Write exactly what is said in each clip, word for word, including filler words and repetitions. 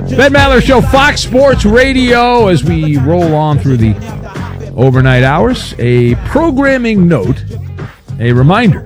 Ben Maller Show, Fox Sports Radio, as we roll on through the overnight hours. A programming note, a reminder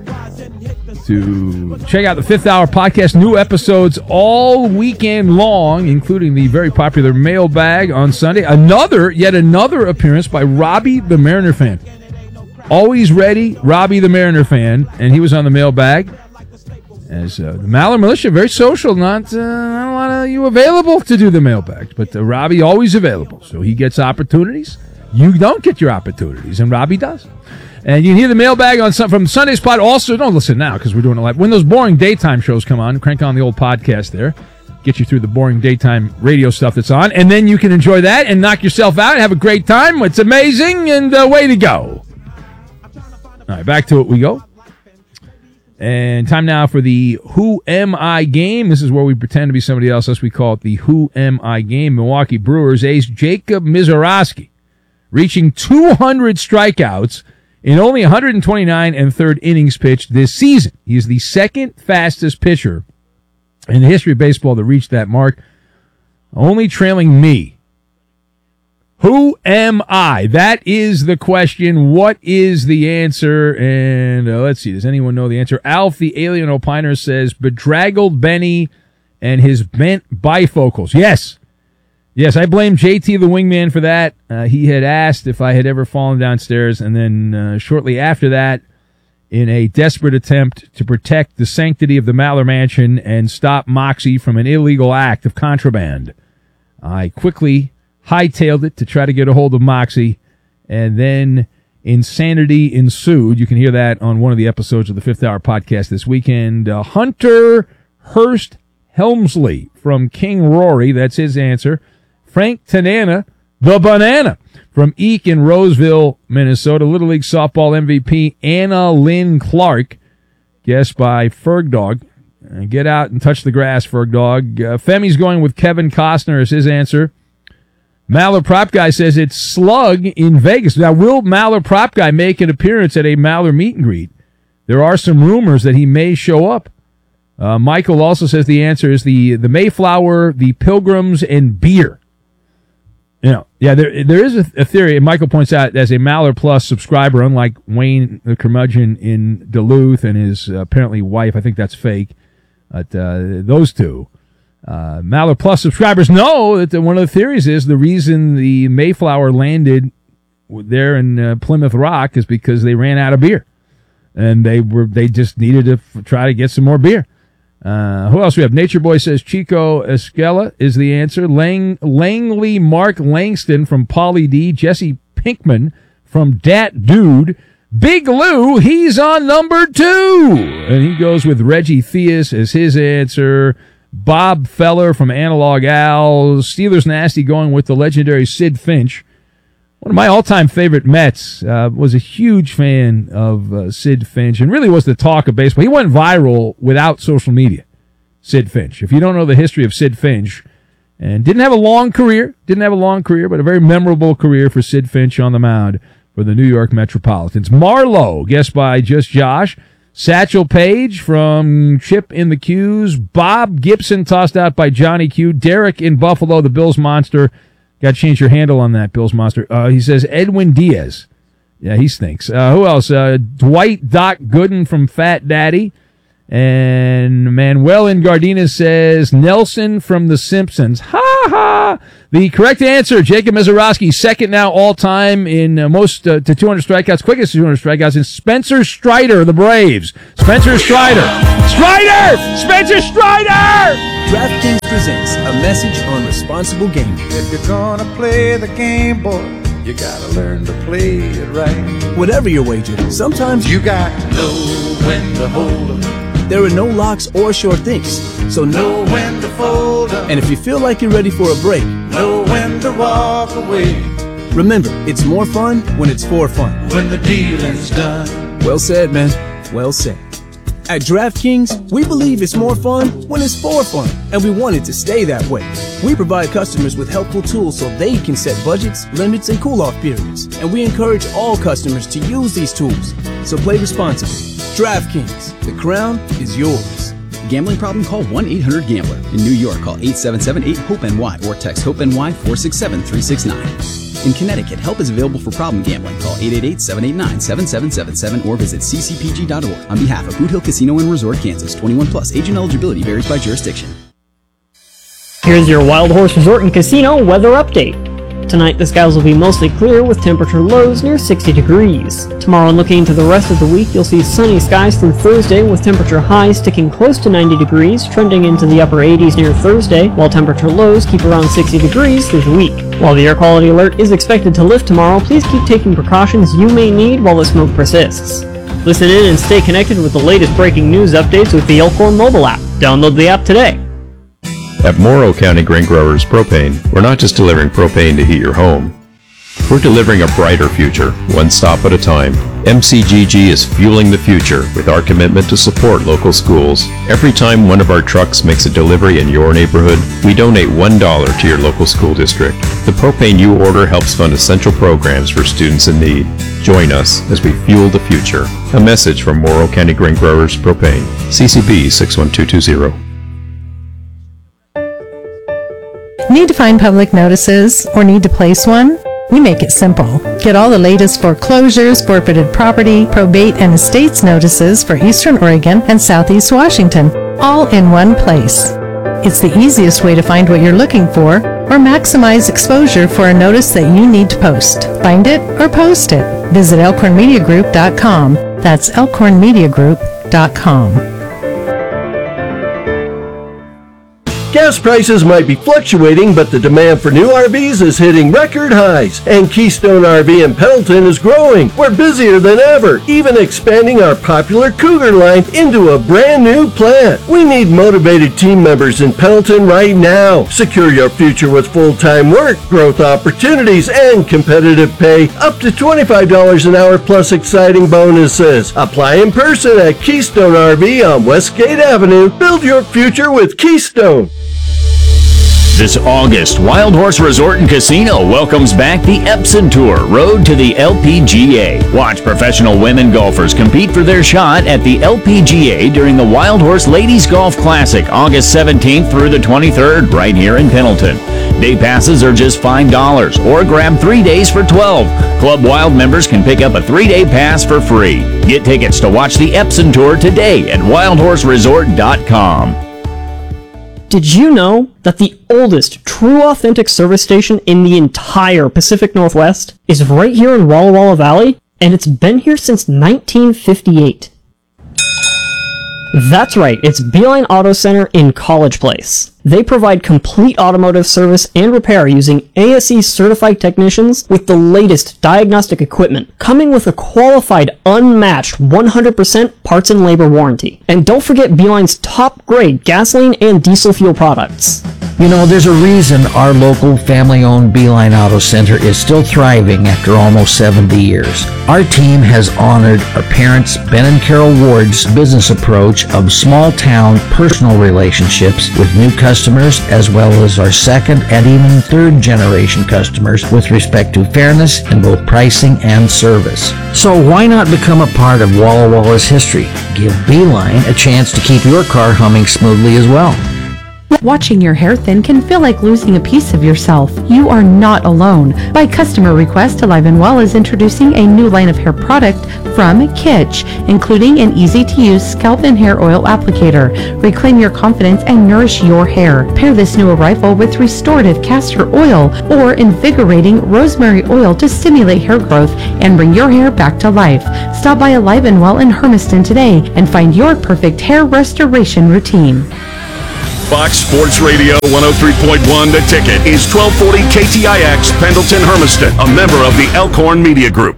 to check out the Fifth Hour podcast. New episodes all weekend long, including the very popular Mailbag on Sunday. Another, yet another appearance by Robbie the Mariner fan. Always ready, Robbie the Mariner fan, and he was on the Mailbag. As uh, the Maller Militia, very social, not, uh, not a lot of you available to do the Mailbag, but uh, Robbie always available, so he gets opportunities. You don't get your opportunities, and Robbie does. And you can hear the Mailbag on some, from Sunday's pod. Also, don't listen now because we're doing it live. When those boring daytime shows come on, crank on the old podcast there. Get you through the boring daytime radio stuff that's on. And then you can enjoy that and knock yourself out and have a great time. It's amazing, and uh, way to go. All right, back to it we go. And time now for the Who Am I game. This is where we pretend to be somebody else. Thus we call it the Who Am I game. Milwaukee Brewers ace Jacob Misiorowski reaching two hundred strikeouts in only one hundred twenty-nine and third innings pitched this season. He is the second fastest pitcher in the history of baseball to reach that mark, only trailing me. Who am I? That is the question. What is the answer? And uh, let's see, does anyone know the answer? Alf, the alien opiner, says bedraggled Benny and his bent bifocals. Yes. Yes, I blame J T the wingman for that. Uh, he had asked if I had ever fallen downstairs, and then uh, shortly after that, in a desperate attempt to protect the sanctity of the Maller Mansion and stop Moxie from an illegal act of contraband, I quickly hightailed it to try to get a hold of Moxie, and then insanity ensued. You can hear that on one of the episodes of the Fifth Hour podcast this weekend. Uh, Hunter Hurst Helmsley from King Rory, that's his answer. Frank Tanana, the banana, from Eek in Roseville, Minnesota. Little League softball M V P Anna Lynn Clark, guessed by Ferg Dog. Uh, get out and touch the grass, Ferg Dog. Uh, Femi's going with Kevin Costner as his answer. Maller Prop Guy says it's Slug in Vegas. Now, will Maller Prop Guy make an appearance at a Maller meet and greet? There are some rumors that he may show up. Uh, Michael also says the answer is the, the Mayflower, the Pilgrims, and beer. You know, yeah, there there is a, a theory, and Michael points out, as a Maller Plus subscriber, unlike Wayne the curmudgeon in Duluth and his uh, apparently wife, I think that's fake, but uh, those two, uh, Maller Plus subscribers know that the, one of the theories is the reason the Mayflower landed there in uh, Plymouth Rock is because they ran out of beer, and they were they just needed to f- try to get some more beer. Uh, who else we have? Nature Boy says Chico Escala is the answer. Lang, Langley Mark Langston from Pauly D. Jesse Pinkman from Dat Dude. Big Lou, he's on number two. And he goes with Reggie Theus as his answer. Bob Feller from Analog Al. Steelers Nasty going with the legendary Sid Finch. One of my all-time favorite Mets. Uh, was a huge fan of uh, Sid Finch and really was the talk of baseball. He went viral without social media, Sid Finch. If you don't know the history of Sid Finch, and didn't have a long career, didn't have a long career, but a very memorable career for Sid Finch on the mound for the New York Metropolitans. Marlowe, guessed by Just Josh. Satchel Paige from Chip in the Q's. Bob Gibson, tossed out by Johnny Q. Derek in Buffalo, the Bills Monster. Got to change your handle on that, Bills Monster. Uh, he says Edwin Diaz. Yeah, he stinks. Uh, who else? Uh, Dwight Doc Gooden from Fat Daddy. And Manuel in Gardena says Nelson from The Simpsons. Ha ha! The correct answer, Jacob Misiorowski, second now all-time in uh, most uh, to two hundred strikeouts, quickest to two hundred strikeouts, is Spencer Strider, the Braves. Spencer Strider. Strider! Spencer Strider! DraftKings presents a message on responsible gaming. If you're gonna play the game, boy, you gotta learn to play it right. Whatever your wager, sometimes you got to know when to hold 'em. There are no locks or sure things, so know when to fold 'em. And if you feel like you're ready for a break, know when to walk away. Remember, it's more fun when it's for fun. When the dealing's done. Well said, man. Well said. At DraftKings, we believe it's more fun when it's for fun, and we want it to stay that way. We provide customers with helpful tools so they can set budgets, limits, and cool-off periods, and we encourage all customers to use these tools. So play responsibly. DraftKings, the crown is yours. Gambling problem? Call one eight hundred gambler. In New York, call eight seven seven eight hope N Y or text HOPE-NY four six seven three six nine. In Connecticut, help is available for problem gambling. Call eight eight eight, seven eight nine, seven seven seven seven or visit c c p g dot org. On behalf of Boot Hill Casino and Resort, Kansas, twenty-one plus. Agent eligibility varies by jurisdiction. Here's your Wild Horse Resort and Casino weather update. Tonight, the skies will be mostly clear with temperature lows near sixty degrees. Tomorrow, and looking into the rest of the week, you'll see sunny skies through Thursday with temperature highs sticking close to ninety degrees, trending into the upper eighties near Thursday, while temperature lows keep around sixty degrees through the week. While the air quality alert is expected to lift tomorrow, please keep taking precautions you may need while the smoke persists. Listen in and stay connected with the latest breaking news updates with the Elkhorn mobile app. Download the app today. At Morrow County Grain Growers Propane, we're not just delivering propane to heat your home. We're delivering a brighter future, one stop at a time. M C G G is fueling the future with our commitment to support local schools. Every time one of our trucks makes a delivery in your neighborhood, we donate one dollar to your local school district. The propane you order helps fund essential programs for students in need. Join us as we fuel the future. A message from Morrow County Grain Growers Propane. C C B six one two two zero. Need to find public notices or need to place one? We make it simple. Get all the latest foreclosures, forfeited property, probate, and estates notices for Eastern Oregon and Southeast Washington, all in one place. It's the easiest way to find what you're looking for or maximize exposure for a notice that you need to post. Find it or post it. Visit elkhorn media group dot com. That's elkhorn media group dot com. Gas prices might be fluctuating, but the demand for new R Vs is hitting record highs, and Keystone R V in Pendleton is growing. We're busier than ever, even expanding our popular Cougar line into a brand new plant. We need motivated team members in Pendleton right now. Secure your future with full-time work, growth opportunities, and competitive pay, up to twenty-five dollars an hour plus exciting bonuses. Apply in person at Keystone R V on Westgate Avenue. Build your future with Keystone. This August, Wild Horse Resort and Casino welcomes back the Epson Tour, Road to the L P G A. Watch professional women golfers compete for their shot at the L P G A during the Wild Horse Ladies Golf Classic, August seventeenth through the twenty-third, right here in Pendleton. Day passes are just five dollars, or grab three days for twelve dollars. Club Wild members can pick up a three-day pass for free. Get tickets to watch the Epson Tour today at wild horse resort dot com. Did you know that the oldest true authentic service station in the entire Pacific Northwest is right here in Walla Walla Valley? And it's been here since nineteen fifty-eight. That's right, it's Beeline Auto Center in College Place. They provide complete automotive service and repair using A S E certified technicians with the latest diagnostic equipment, coming with a qualified, unmatched one hundred percent parts and labor warranty. And don't forget Beeline's top-grade gasoline and diesel fuel products. You know, there's a reason our local family-owned Beeline Auto Center is still thriving after almost seventy years. Our team has honored our parents, Ben and Carol Ward's business approach of small-town personal relationships with new customers, as well as our second and even third-generation customers with respect to fairness in both pricing and service. So why not become a part of Walla Walla's history? Give Beeline a chance to keep your car humming smoothly as well. Watching your hair thin can feel like losing a piece of yourself. You are not alone. By customer request, Alive and Well is introducing a new line of hair product from Kitsch, including an easy-to-use scalp and hair oil applicator. Reclaim your confidence and nourish your hair. Pair this new arrival with restorative castor oil or invigorating rosemary oil to stimulate hair growth and bring your hair back to life. Stop by Alive and Well in Hermiston today and find your perfect hair restoration routine. Fox Sports Radio one oh three point one The Ticket is twelve forty K T I X Pendleton Hermiston, a member of the Elkhorn Media Group.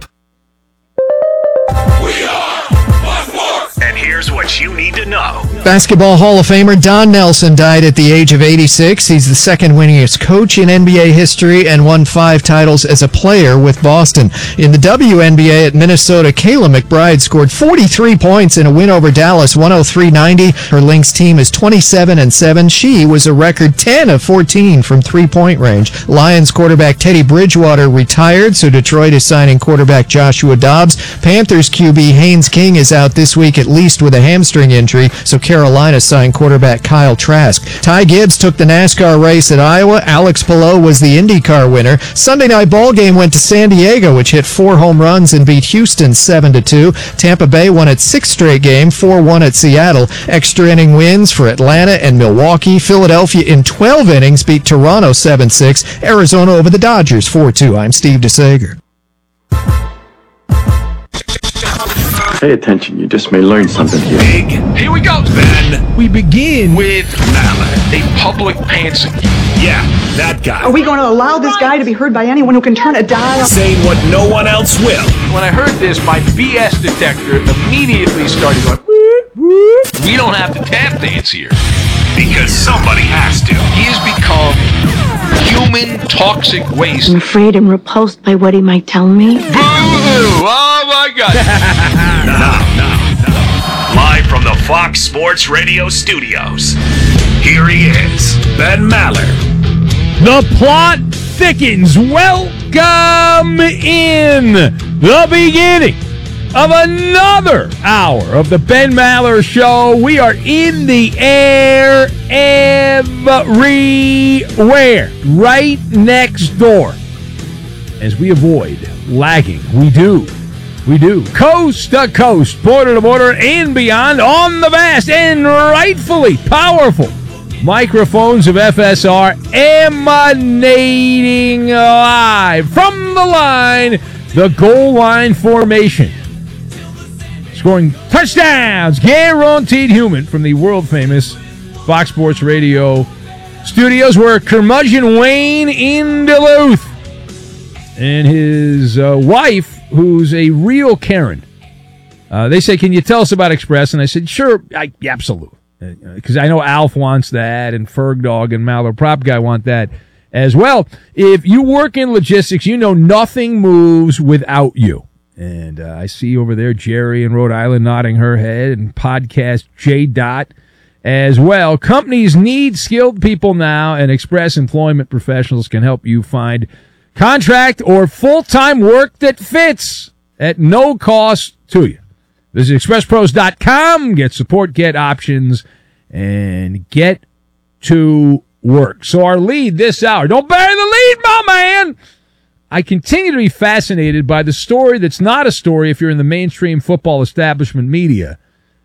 We are Fox Sports. And here's what you need to know. Basketball Hall of Famer Don Nelson died at the age of eighty-six. He's the second winningest coach in N B A history and won five titles as a player with Boston. In the W N B A at Minnesota, Kayla McBride scored forty-three points in a win over Dallas, one oh three ninety. Her Lynx team is twenty-seven and seven. She was a record ten of fourteen from three-point range. Lions quarterback Teddy Bridgewater retired, so Detroit is signing quarterback Joshua Dobbs. Panthers Q B Haynes King is out this week at least with with a hamstring injury, so Carolina signed quarterback Kyle Trask. Ty Gibbs took the NASCAR race at Iowa. Alex Palou was the IndyCar winner. Sunday night ball game went to San Diego, which hit four home runs and beat Houston seven to two. Tampa Bay won its sixth straight game, four one at Seattle. Extra inning wins for Atlanta and Milwaukee. Philadelphia in twelve innings beat Toronto seven six. Arizona over the Dodgers four two. I'm Steve DeSager. Pay attention, you just may learn something here. Big. Here we go, Ben. We begin with Mallard, a public pantser. Yeah, that guy. Are we going to allow this guy to be heard by anyone who can turn a dial? Saying what no one else will. When I heard this, my B S detector immediately started going, whoop, whoop. We don't have to tap dance here. Because somebody has to. He has become human toxic waste. I'm afraid I'm repulsed by what he might tell me. Boo-hoo! Oh my God. Now, now, now. Live from the Fox Sports Radio studios, here he is, Ben Maller. The plot thickens. Welcome in the beginning of another hour of the Ben Maller Show. We are in the air everywhere, right next door. As we avoid lagging, we do. We do. Coast to coast, border to border, and beyond on the vast and rightfully powerful microphones of F S R, emanating live from the line, the goal line formation. Scoring touchdowns, guaranteed human, from the world-famous Fox Sports Radio studios. We're Curmudgeon Wayne in Duluth. And his uh, wife, who's a real Karen. Uh, they say, can you tell us about Express? And I said, sure, I, absolutely. Because uh, I know Alf wants that, and Ferg Dog and Maller Prop Guy want that as well. If you work in logistics, you know nothing moves without you. And uh, I see over there Jerry in Rhode Island nodding her head, and podcast J. Dot as well. Companies need skilled people now, and Express Employment Professionals can help you find contract or full-time work that fits at no cost to you. Visit express pros dot com, get support, get options, and get to work. So our lead this hour, don't bury the lead, my man! I continue to be fascinated by the story that's not a story if you're in the mainstream football establishment media.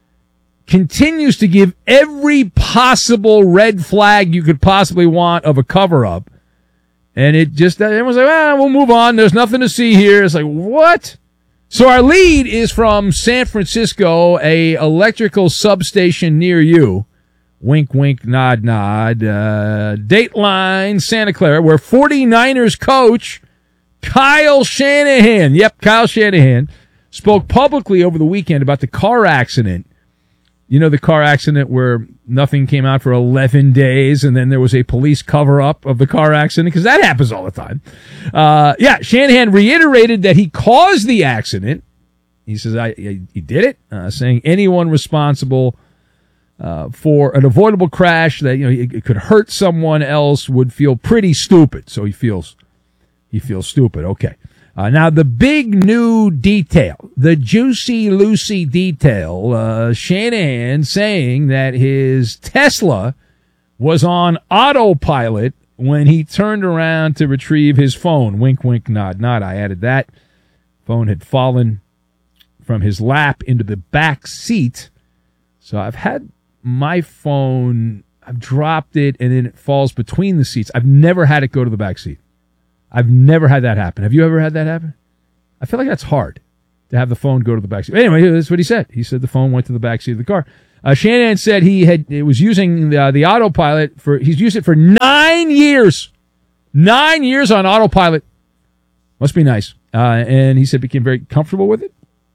Continues to give every possible red flag you could possibly want of a cover-up. And it just, everyone's like, well, we'll move on. There's nothing to see here. It's like, what? So our lead is from San Francisco, a electrical substation near you. Wink, wink, nod, nod. Uh, Dateline, Santa Clara, where 49ers coach Kyle Shanahan, yep, Kyle Shanahan, spoke publicly over the weekend about the car accident. You know, the car accident where nothing came out for eleven days, and then there was a police cover-up of the car accident, because that happens all the time. Uh, yeah, Shanahan reiterated that he caused the accident. He says, I, I he did it, uh, saying anyone responsible uh, for an avoidable crash that, you know, it, it could hurt someone else would feel pretty stupid. So he feels, he feels stupid. Okay. Uh, now, the big new detail, the juicy, loosey detail, uh, Shanahan saying that his Tesla was on autopilot when he turned around to retrieve his phone. Wink, wink, nod, nod. I added that. Phone had fallen from his lap into the back seat. So I've had my phone, I've dropped it, and then it falls between the seats. I've never had it go to the back seat. I've never had that happen. Have you ever had that happen? I feel like that's hard, to have the phone go to the backseat. Anyway, that's what he said. He said the phone went to the backseat of the car. Uh, Shanahan said he had it was using the, uh, the autopilot for, he's used it for nine years. Nine years on autopilot. Must be nice. Uh, and he said became very comfortable with it.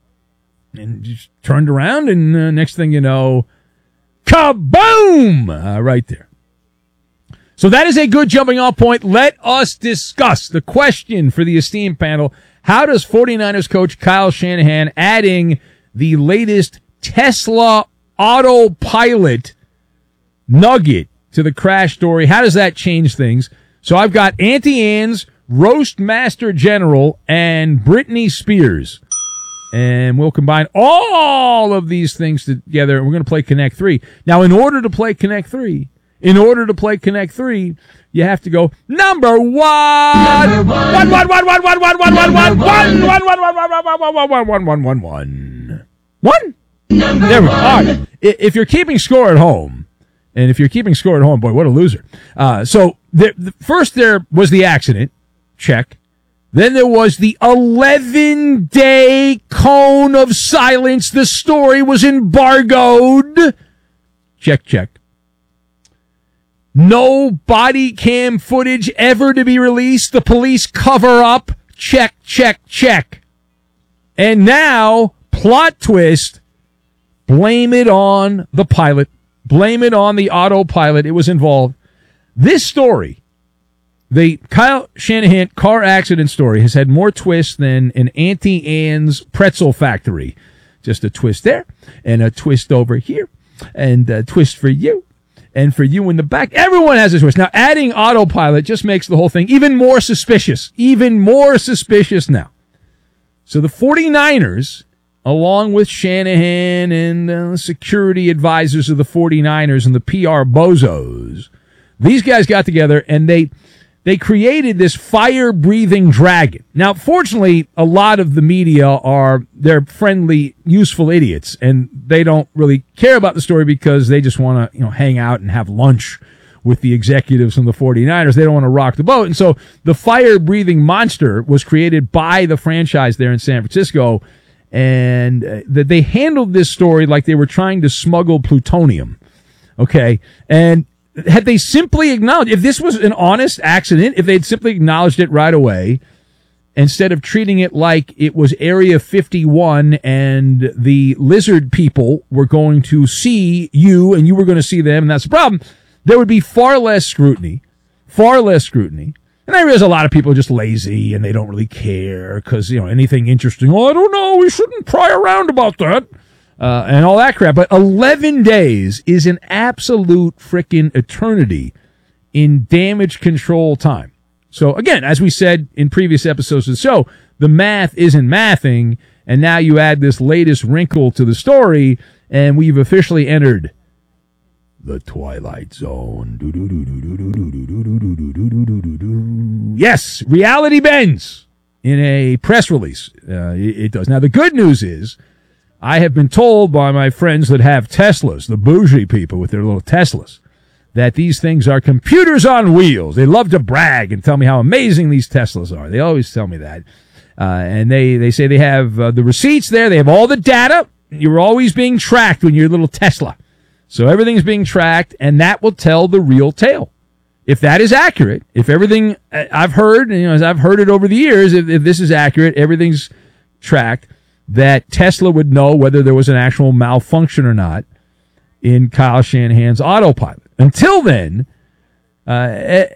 And just turned around, and uh, next thing you know, kaboom! Uh, right there. So that is a good jumping off point. Let us discuss the question for the esteemed panel. How does 49ers coach Kyle Shanahan adding the latest Tesla autopilot nugget to the crash story, how does that change things? So I've got Auntie Anne's Roastmaster General and Britney Spears And we'll combine all of these things together, and we're going to play Connect three. Now, in order to play Connect three, in order to play Connect three, you have to go number one. One, one, one, one, one, one, one, one, one, one, one, one, one, one, one, one, one, one, one. One? There we go. All right. If you're keeping score at home, and if you're keeping score at home, boy, what a loser. Uh, so there, the, first there was the accident. Check. Then there was the eleven-day cone of silence. The story was embargoed. Check, check. No body cam footage ever to be released. The police cover up. Check, check, check. And now, plot twist, blame it on the pilot. Blame it on the autopilot. It was involved. This story, the Kyle Shanahan car accident story, has had more twists than an Auntie Anne's pretzel factory. Just a twist there, and a twist over here, and a twist for you, and for you in the back. Everyone has a twist. Now, adding autopilot just makes the whole thing even more suspicious. Even more suspicious now. So the 49ers, along with Shanahan and the uh, security advisors of the 49ers and the P R bozos, these guys got together and they they created this fire-breathing dragon. Now, fortunately, a lot of the media are, they're friendly, useful idiots, and they don't really care about the story because they just want to, you know, hang out and have lunch with the executives from the 49ers. They don't want to rock the boat. And so the fire-breathing monster was created by the franchise there in San Francisco, and uh, that they handled this story like they were trying to smuggle plutonium. Okay? And had they simply acknowledged, if this was an honest accident, if they'd simply acknowledged it right away, instead of treating it like it was Area fifty-one and the lizard people were going to see you and you were going to see them, and that's the problem, there would be far less scrutiny, far less scrutiny. And I realize a lot of people are just lazy and they don't really care because, you know, anything interesting, oh, I don't know, we shouldn't pry around about that. Uh, and all that crap. But eleven days is an absolute frickin' eternity in damage control time. So again, as we said in previous episodes of the show, the math isn't mathing, and now you add this latest wrinkle to the story, and we've officially entered the Twilight Zone. Yes, reality bends in a press release. Uh, it, it does. Now, the good news is, I have been told by my friends that have Teslas, the bougie people with their little Teslas, that these things are computers on wheels. They love to brag and tell me how amazing these Teslas are. They always tell me that. Uh, and they, they say they have uh, the receipts there. They have all the data. You're always being tracked when you're a little Tesla. So everything's being tracked, and that will tell the real tale. If that is accurate, if everything I've heard, you know, as I've heard it over the years, if, if this is accurate, everything's tracked, that Tesla would know whether there was an actual malfunction or not in Kyle Shanahan's autopilot. Until then, uh,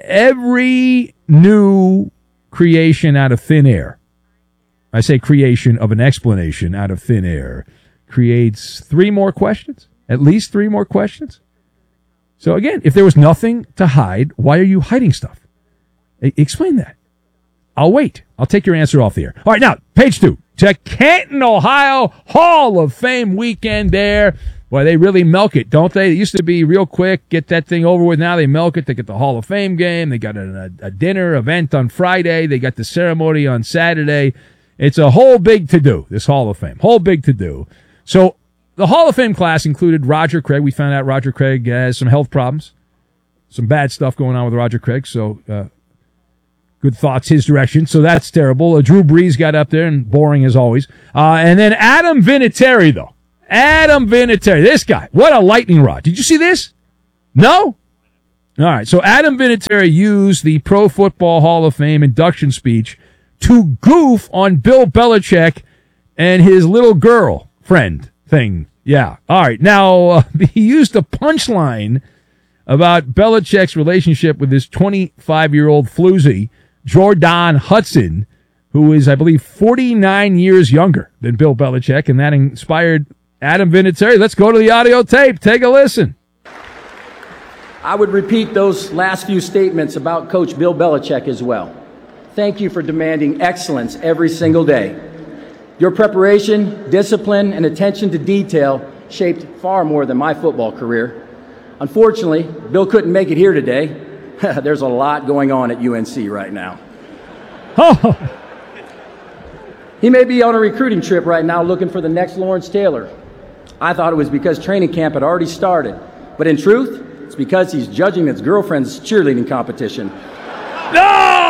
every new creation out of thin air, I say creation of an explanation out of thin air, creates three more questions, at least three more questions. So again, if there was nothing to hide, why are you hiding stuff? I- explain that. I'll wait. I'll take your answer off the air. All right, now, page two. To Canton, Ohio, Hall of Fame weekend there. Boy, they really milk it, don't they? It used to be real quick, get that thing over with. Now they milk it. They get the Hall of Fame game. They got a, a, a dinner event on Friday. They got the ceremony on Saturday. It's a whole big to-do, this Hall of Fame. Whole big to-do. So the Hall of Fame class included Roger Craig. We found out Roger Craig has some health problems, some bad stuff going on with Roger Craig. So, uh, good thoughts his direction. So that's terrible. Uh, Drew Brees got up there, and boring as always. Uh, and then Adam Vinatieri, though. Adam Vinatieri. This guy. What a lightning rod. Did you see this? No? All right. So Adam Vinatieri used the Pro Football Hall of Fame induction speech to goof on Bill Belichick and his little girl friend thing. Yeah. All right. Now, uh, he used a punchline about Belichick's relationship with his twenty-five-year-old floozy, Jordan Hudson, who is, I believe, forty-nine years younger than Bill Belichick, and that inspired Adam Vinatieri. Let's go to the audio tape. Take a listen. I would repeat those last few statements about Coach Bill Belichick as well. Thank you for demanding excellence every single day. Your preparation, discipline, and attention to detail shaped far more than my football career. Unfortunately, Bill couldn't make it here today. There's a lot going on at U N C right now. Oh. He may be on a recruiting trip right now looking for the next Lawrence Taylor. I thought it was because training camp had already started. But in truth, it's because he's judging his girlfriend's cheerleading competition. No!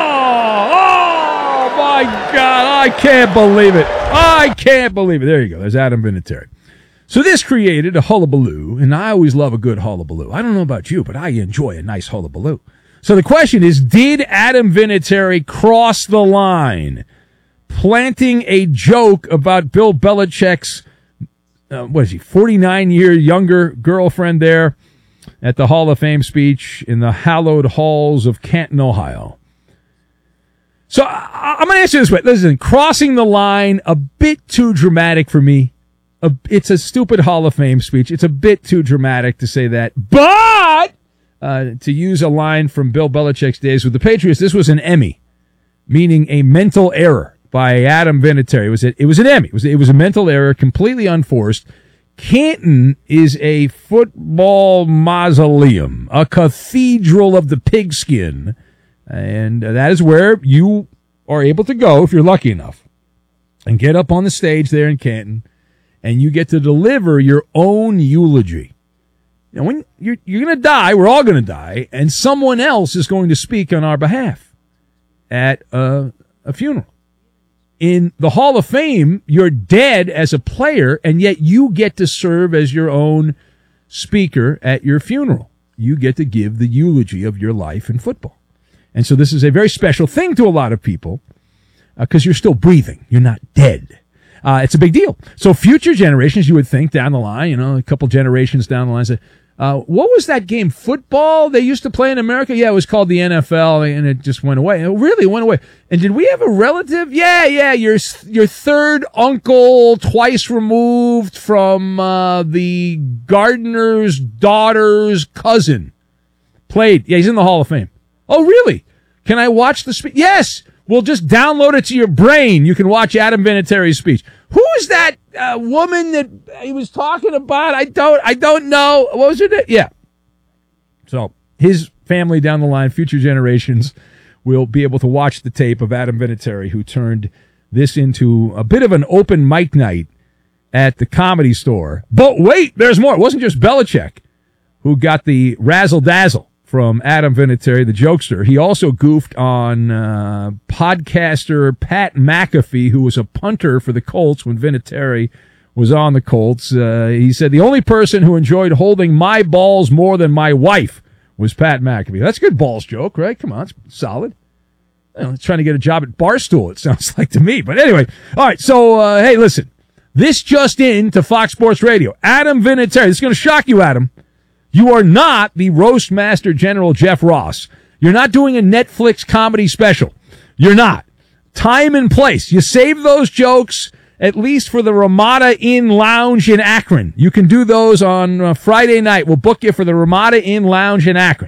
Oh, my God. I can't believe it. I can't believe it. There you go. There's Adam Vinatieri. So this created a hullabaloo, and I always love a good hullabaloo. I don't know about you, but I enjoy a nice hullabaloo. So the question is, did Adam Vinatieri cross the line, planting a joke about Bill Belichick's, uh, what is he, forty-nine-year younger girlfriend there at the Hall of Fame speech in the hallowed halls of Canton, Ohio? So I, I'm going to answer this way. Listen, crossing the line, a bit too dramatic for me. A, it's a stupid Hall of Fame speech. It's a bit too dramatic to say that. But uh, to use a line from Bill Belichick's days with the Patriots, this was an Emmy, meaning a mental error by Adam Vinatieri. It was a, it was an Emmy. It was, it was a mental error, completely unforced. Canton is a football mausoleum, a cathedral of the pigskin, and that is where you are able to go if you're lucky enough and get up on the stage there in Canton, and you get to deliver your own eulogy. You know, when you're, you're going to die, we're all going to die, and someone else is going to speak on our behalf at a, a funeral. In the Hall of Fame, you're dead as a player, and yet you get to serve as your own speaker at your funeral. You get to give the eulogy of your life in football. And so this is a very special thing to a lot of people because uh, you're still breathing. You're not dead. Uh, it's a big deal. So future generations, you would think down the line, you know, a couple generations down the line, say, uh, what was that game? Football they used to play in America? Yeah, it was called the N F L, and it just went away. It really went away. And did we have a relative? Yeah, yeah, your your third uncle, twice removed from uh, the gardener's daughter's cousin, played. Yeah, he's in the Hall of Fame. Oh, really? Can I watch the speech? Yes. We'll just download it to your brain. You can watch Adam Vinatieri's speech. Who is that uh, woman that he was talking about? I don't, I don't know. What was her name? Yeah. So his family down the line, future generations, will be able to watch the tape of Adam Vinatieri, who turned this into a bit of an open mic night at the Comedy Store. But wait, there's more. It wasn't just Belichick who got the razzle-dazzle from Adam Vinatieri, the jokester. He also goofed on uh, podcaster Pat McAfee, who was a punter for the Colts when Vinatieri was on the Colts. Uh, he said, the only person who enjoyed holding my balls more than my wife was Pat McAfee. That's a good balls joke, right? Come on, it's solid. You know, trying to get a job at Barstool, it sounds like to me. But anyway, all right, so, uh, hey, listen. This just in to Fox Sports Radio. Adam Vinatieri. This is going to shock you, Adam. You are not the roast master general Jeff Ross. You're not doing a Netflix comedy special. You're not. Time and place. You save those jokes at least for the Ramada Inn Lounge in Akron. You can do those on uh, Friday night. We'll book you for the Ramada Inn Lounge in Akron.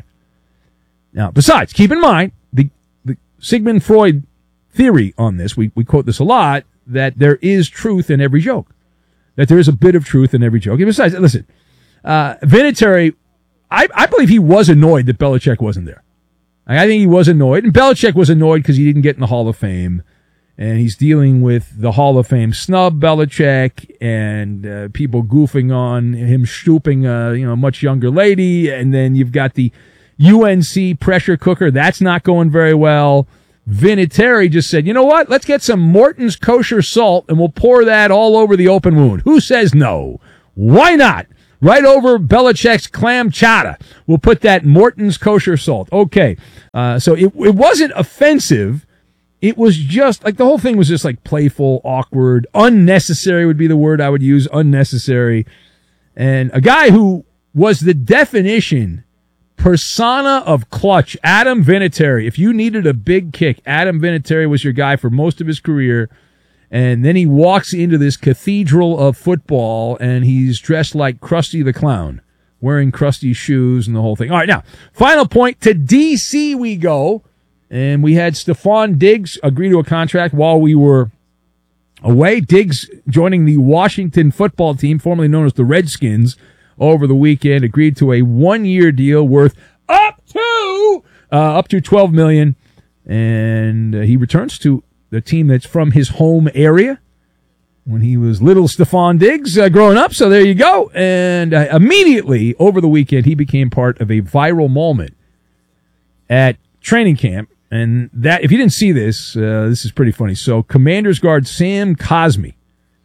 Now, besides, keep in mind the, the Sigmund Freud theory on this. We, we quote this a lot, that there is truth in every joke. That there is a bit of truth in every joke. And besides, listen, Uh, Vinatieri, I, I believe he was annoyed that Belichick wasn't there. I think he was annoyed, and Belichick was annoyed because he didn't get in the Hall of Fame, and he's dealing with the Hall of Fame snub Belichick and uh, people goofing on him stooping a you know much younger lady, and then you've got the U N C pressure cooker. That's not going very well. Vinatieri just said, you know what? Let's get some Morton's kosher salt, and we'll pour that all over the open wound. Who says no? Why not? Right over Belichick's clam chowder. We'll put that Morton's kosher salt. Okay. Uh, so it, it wasn't offensive. It was just, like, the whole thing was just, like, playful, awkward, unnecessary would be the word I would use, unnecessary. And a guy who was the definition, persona of clutch, Adam Vinatieri. If you needed a big kick, Adam Vinatieri was your guy for most of his career. And then he walks into this cathedral of football, and he's dressed like Krusty the Clown, wearing Krusty's shoes and the whole thing. All right, now, final point. To D C we go, and we had Stephon Diggs agree to a contract while we were away. Diggs joining the Washington football team, formerly known as the Redskins, over the weekend, agreed to a one-year deal worth up to uh, up to twelve million dollars. And uh, he returns to the team that's from his home area when he was little Stephon Diggs uh, growing up. So there you go. And uh, immediately over the weekend, he became part of a viral moment at training camp. And that, if you didn't see this, uh, this is pretty funny. So Commanders guard Sam Cosmi,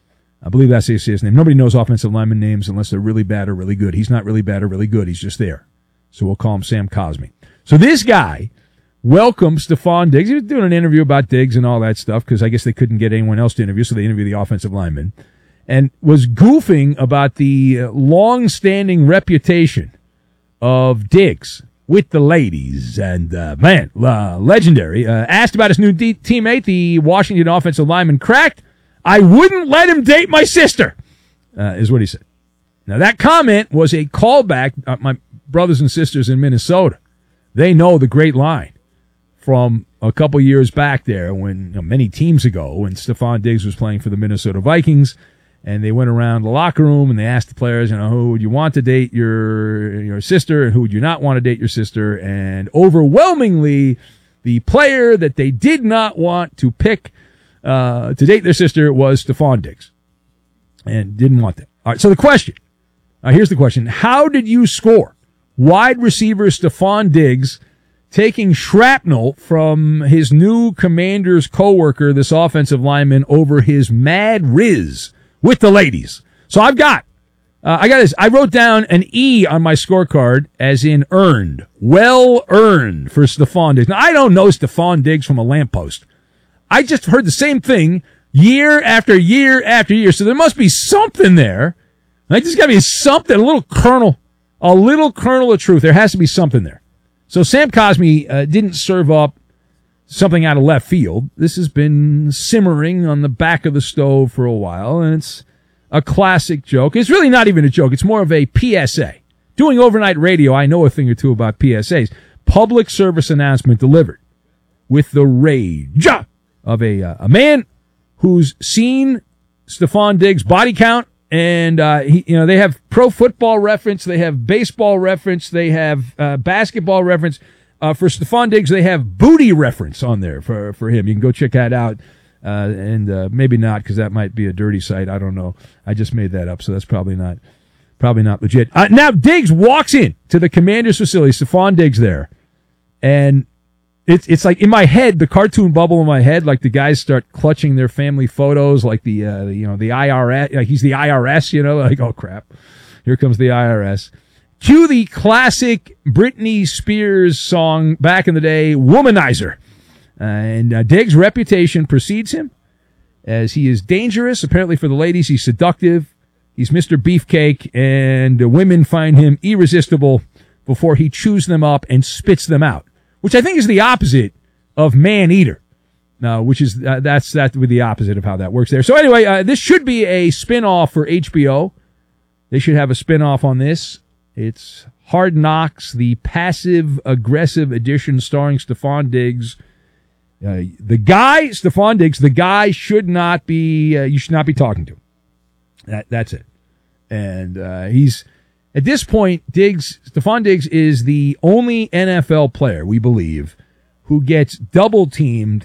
I believe that's his name. Nobody knows offensive lineman names unless they're really bad or really good. He's not really bad or really good. He's just there. So we'll call him Sam Cosmi. So this guy welcomes Stephon Diggs. He was doing an interview about Diggs and all that stuff because I guess they couldn't get anyone else to interview, so they interviewed the offensive lineman, and was goofing about the uh, long-standing reputation of Diggs with the ladies. And, uh, man, uh, legendary. Uh, asked about his new de- teammate, the Washington offensive lineman, cracked, "I wouldn't let him date my sister," uh, is what he said. Now, that comment was a callback. Uh, my brothers and sisters in Minnesota, they know the great line from a couple years back there when, you know, many teams ago, when Stephon Diggs was playing for the Minnesota Vikings, and they went around the locker room and they asked the players, you know, who would you want to date your your sister and who would you not want to date your sister? And overwhelmingly, the player that they did not want to pick uh, to date their sister was Stephon Diggs, and didn't want that. All right, so the question, uh, here's the question. How did you score wide receiver Stephon Diggs taking shrapnel from his new Commanders coworker, this offensive lineman, over his mad riz with the ladies? So I've got, uh, I got this. I wrote down an E on my scorecard, as in earned, well earned for Stephon Diggs. Now, I don't know Stephon Diggs from a lamppost. I just heard the same thing year after year after year. So there must be something there. Like, there's got to be something, a little kernel, a little kernel of truth. There has to be something there. So Sam Cosmi uh, didn't serve up something out of left field. This has been simmering on the back of the stove for a while, and it's a classic joke. It's really not even a joke. It's more of a P S A. Doing overnight radio, I know a thing or two about P S As. Public service announcement delivered with the rage of a, uh, a man who's seen Stephon Diggs' body count. And, uh, he, you know, they have pro football reference, they have baseball reference, they have, uh, basketball reference. Uh, for Stephon Diggs, they have booty reference on there for, for him. You can go check that out. Uh, and, uh, maybe not, because that might be a dirty site. I don't know. I just made that up, so that's probably not, probably not legit. Uh, now Diggs walks in to the Commander's facility, Stephon Diggs there. And it's, it's like in my head, the cartoon bubble in my head, like the guys start clutching their family photos, like the, uh, you know, the I R S, like he's the I R S, you know, like, oh crap, here comes the I R S. Cue the classic Britney Spears song back in the day, Womanizer. Uh, and uh, Diggs' reputation precedes him, as he is dangerous. Apparently for the ladies, he's seductive. He's Mister Beefcake, and uh, women find him irresistible before he chews them up and spits them out, which I think is the opposite of man-eater. No, which is, uh, that's, that with the opposite of how that works there. So anyway, uh, this should be a spin-off for H B O. They should have a spin-off on this. It's Hard Knocks, the passive-aggressive edition starring Stephon Diggs. Uh, the guy, Stephon Diggs, the guy should not be, uh, you should not be talking to. That, that's it. And, uh, he's, at this point, Diggs, Stephon Diggs is the only N F L player, we believe, who gets double-teamed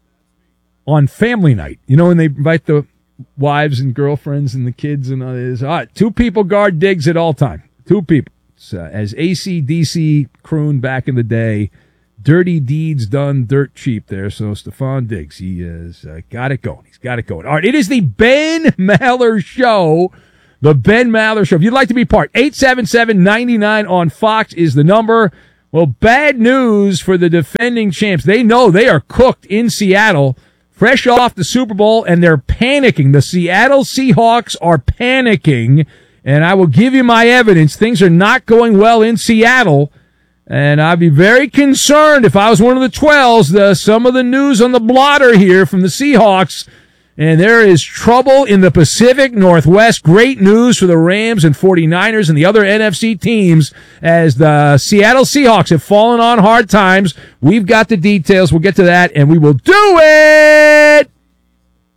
on family night. You know, when they invite the wives and girlfriends and the kids and all this. All right, two people guard Diggs at all time. Two people. It's, uh, as A C D C crooned back in the day, dirty deeds done dirt cheap there. So Stephon Diggs, he has uh, got it going. He's got it going. All right, it is the Ben Maller Show. The Ben Maller Show. If you'd like to be part, eight seven seven, nine nine on Fox is the number. Well, bad news for the defending champs. They know they are cooked in Seattle, fresh off the Super Bowl, and they're panicking. The Seattle Seahawks are panicking, and I will give you my evidence. Things are not going well in Seattle, and I'd be very concerned if I was one of the twelves. The, some of the news on the blotter here from the Seahawks, and there is trouble in the Pacific Northwest. Great news for the Rams and forty-niners and the other N F C teams, as the Seattle Seahawks have fallen on hard times. We've got the details. We'll get to that, and we will do it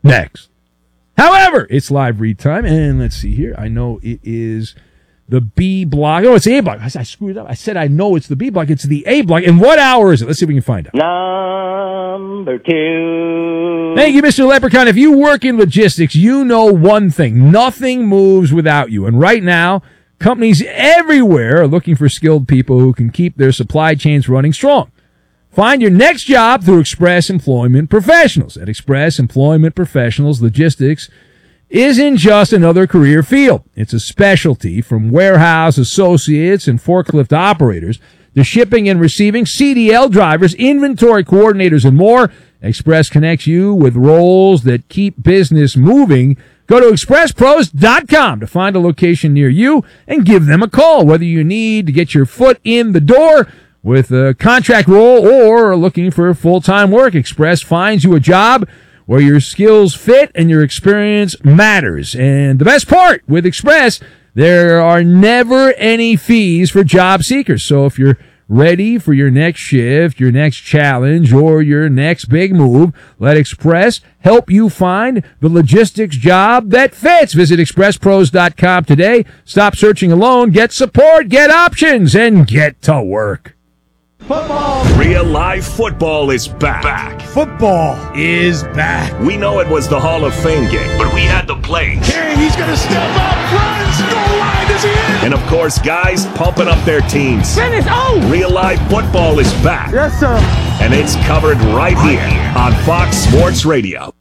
next. However, it's live read time, and let's see here. I know it is the B block. Oh, it's the A block. I, I screwed up. I said I know it's the B block. It's the A block. And what hour is it? Let's see if we can find out. Number two. Thank you, Mister Leprechaun. If you work in logistics, you know one thing. Nothing moves without you. And right now, companies everywhere are looking for skilled people who can keep their supply chains running strong. Find your next job through Express Employment Professionals. At Express Employment Professionals, logistics isn't just another career field. It's a specialty, from warehouse associates and forklift operators to shipping and receiving, C D L drivers, inventory coordinators, and more. Express connects you with roles that keep business moving. Go to express pros dot com to find a location near you and give them a call, whether you need to get your foot in the door with a contract role or looking for full-time work. Express finds you a job where your skills fit and your experience matters. And the best part, with Express, there are never any fees for job seekers. So if you're ready for your next shift, your next challenge, or your next big move, let Express help you find the logistics job that fits. Visit express pros dot com today. Stop searching alone. Get support, get options, and get to work. Football. Real live football is back. back. Football is back. We know it was the Hall of Fame game, but we had the plays. King, he's going to step up, runs, goal line, is he in? And of course, guys pumping up their teams. Finish, oh! Real live football is back. Yes, sir. And it's covered right here on Fox Sports Radio.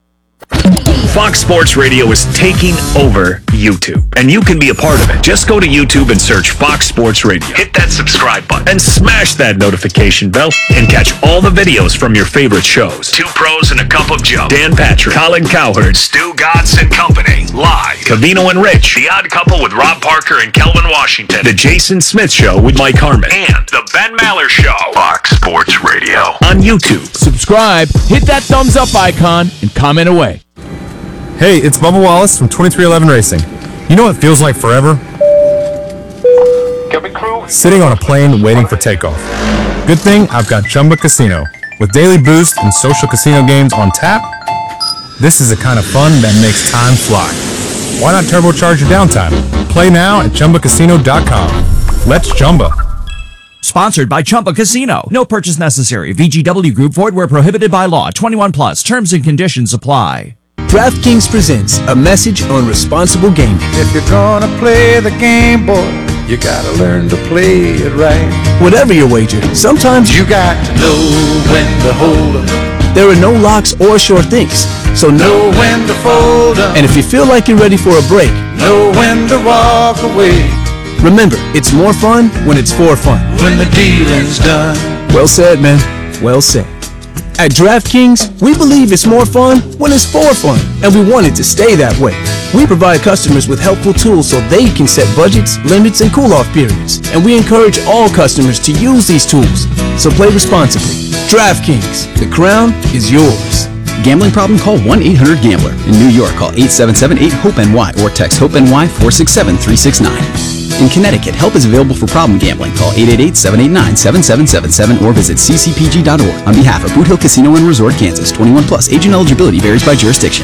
Fox Sports Radio is taking over YouTube, and you can be a part of it. Just go to YouTube and search Fox Sports Radio. Hit that subscribe button and smash that notification bell and catch all the videos from your favorite shows. Two Pros and a Cup of Joe, Dan Patrick, Colin Cowherd, Stu Gatz and Company, live. Covino and Rich, The Odd Couple with Rob Parker and Kelvin Washington, The Jason Smith Show with Mike Harmon, and The Ben Maller Show. Fox Sports Radio on YouTube. Subscribe, hit that thumbs up icon, and comment away. Hey, it's Bubba Wallace from twenty-three eleven Racing. You know what feels like forever? Sitting on a plane waiting for takeoff. Good thing I've got Chumba Casino. With daily boost and social casino games on tap, this is the kind of fun that makes time fly. Why not turbocharge your downtime? Play now at chumba casino dot com. Let's Chumba. Sponsored by Chumba Casino. No purchase necessary. V G W Group. Void where prohibited by law. twenty-one plus. Terms and conditions apply. DraftKings presents a message on responsible gaming. If you're gonna play the game, boy, you gotta learn to play it right. Whatever your wager, sometimes you got to know when to hold 'em. There are no locks or sure things, so know when to fold 'em. And if you feel like you're ready for a break, know when to walk away. Remember, it's more fun when it's for fun. When the dealing's done. Well said, man. Well said. At DraftKings, we believe it's more fun when it's for fun, and we want it to stay that way. We provide customers with helpful tools so they can set budgets, limits, and cool-off periods, and we encourage all customers to use these tools. So play responsibly. DraftKings, the crown is yours. Gambling problem? Call one eight hundred gambler. In New York, call eight seven seven eight hope N Y or text hope N Y four six seven three six nine. In Connecticut, help is available for problem gambling. Call eight eight eight seven eight nine seven seven seven seven or visit c c p g dot org. On behalf of Boot Hill Casino and Resort, Kansas, twenty-one plus. Agent eligibility varies by jurisdiction.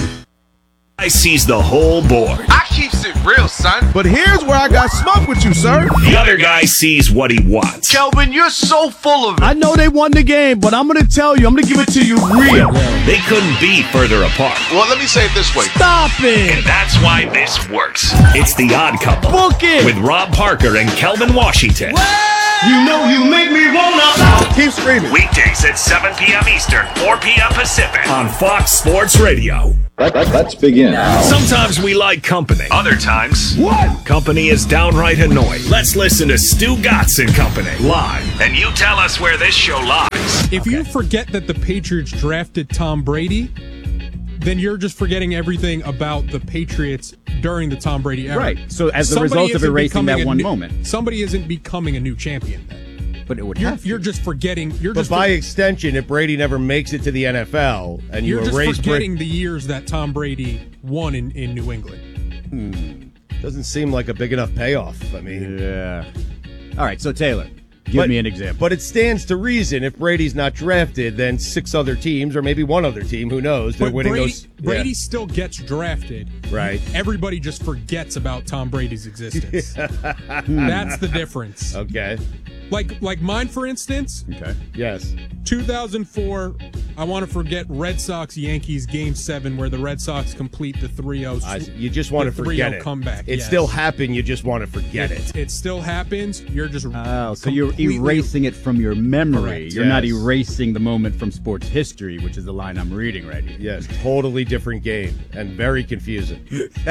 I sees the whole board. I keeps it real, son. But here's where I got smoke with you, sir. The other guy sees what he wants. Kelvin, you're so full of it. I know they won the game, but I'm going to tell you, I'm going to give it to you real. They couldn't be further apart. Well, let me say it this way. Stop it! And that's why this works. It's The Odd Couple. Book it! With Rob Parker and Kelvin Washington. You know you make me wanna. Keep screaming. Weekdays at seven p.m. Eastern, four p.m. Pacific on Fox Sports Radio. Let, let, let's begin. Sometimes we like company. Other times, what? Company is downright annoying. Let's listen to Stu Gatz and Company live. And you tell us where this show lies. If okay. you forget that the Patriots drafted Tom Brady, then you're just forgetting everything about the Patriots during the Tom Brady era. Right. So as the Somebody result of erasing that one new, moment. Somebody isn't becoming a new champion then. But it would you're, have to. You're just forgetting. You're but just by for, extension, if Brady never makes it to the N F L and you you're erase just forgetting Brady, the years that Tom Brady won in, in New England. Hmm. Doesn't seem like a big enough payoff. I mean, yeah. All right. So Taylor, Give but, me an example. But it stands to reason if Brady's not drafted, then six other teams, or maybe one other team, who knows, they're but winning Brady, those. Brady yeah. still gets drafted. Right. Everybody just forgets about Tom Brady's existence. That's the difference. Okay. Like like mine, for instance. Okay. Yes. two thousand four, I want to forget Red Sox-Yankees Game seven where the Red Sox complete the three oh. Uh, you just want to forget it. Comeback. It yes. still happened, you just want to forget it. it. It still happens, you're just Oh, so you're erasing it from your memory. Correct. You're Yes. not erasing the moment from sports history, which is the line I'm reading right here. Yes, totally different game and very confusing.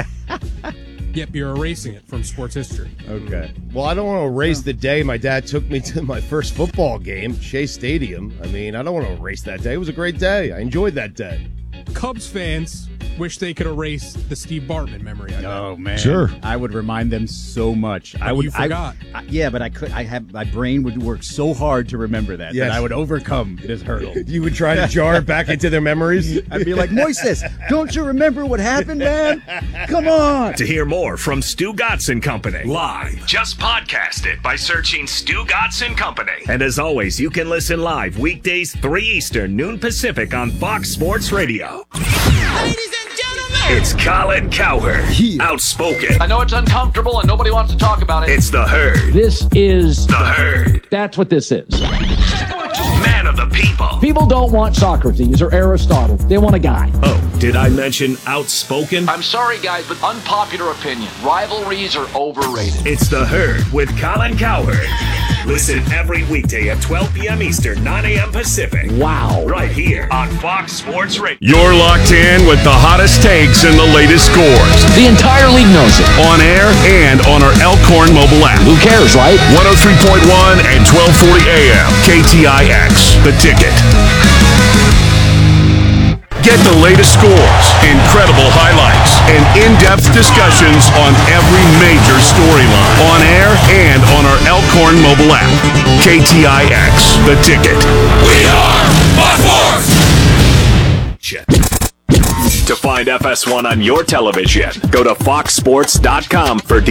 Yep, you're erasing it from sports history. Okay. Well, I don't want to erase the day my dad took me to my first football game, Shea Stadium. I mean, I don't want to erase that day. It was a great day. I enjoyed that day. Cubs fans wish they could erase the Steve Bartman memory. I Oh man, Sure. I would remind them so much. I But would. you forgot. I, I, yeah, but I could. I have my brain would work so hard to remember that Yes. that I would overcome this hurdle. You would try to jar it back into their memories? I'd be like, Moises, don't you remember what happened, man? Come on. To hear more from Stu Gatz and Company live, just podcast it by searching Stu Gatz and Company. And as always, you can listen live weekdays three Eastern, noon Pacific on Fox Sports Radio. Ladies and gentlemen, It's Colin Cowherd, outspoken. I know it's uncomfortable and nobody wants to talk about it. It's the Herd. This is the Herd. That's what this is. Man of the people. People don't want Socrates or Aristotle. They want a guy. Oh, did I mention outspoken? I'm sorry, guys, but unpopular opinion. Rivalries are overrated. It's the Herd with Colin Cowherd. Listen every weekday at twelve p.m. Eastern, nine a.m. Pacific. Wow. Right here on Fox Sports Radio. You're locked in with the hottest takes and the latest scores. The entire league knows it. On air and on our Elkhorn mobile app. Who cares, right? one oh three point one and twelve forty A M. K T I X. The Ticket. Get the latest scores, incredible highlights, and in-depth discussions on every major storyline. On air and on our Elkhorn mobile app. K T I X. The Ticket. We are Fox Sports! Check. To find F S one on your television, go to fox sports dot com for details.